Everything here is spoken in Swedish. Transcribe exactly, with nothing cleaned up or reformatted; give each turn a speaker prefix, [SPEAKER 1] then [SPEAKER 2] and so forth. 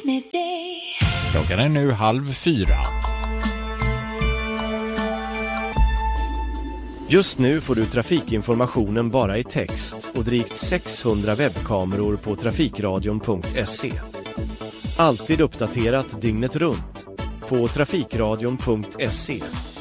[SPEAKER 1] med dig.
[SPEAKER 2] Klockan är nu halv fyra.
[SPEAKER 3] Just nu får du trafikinformationen bara i text och drygt sexhundra webbkameror på trafikradion punkt se. Alltid uppdaterat dygnet runt på trafikradion punkt se.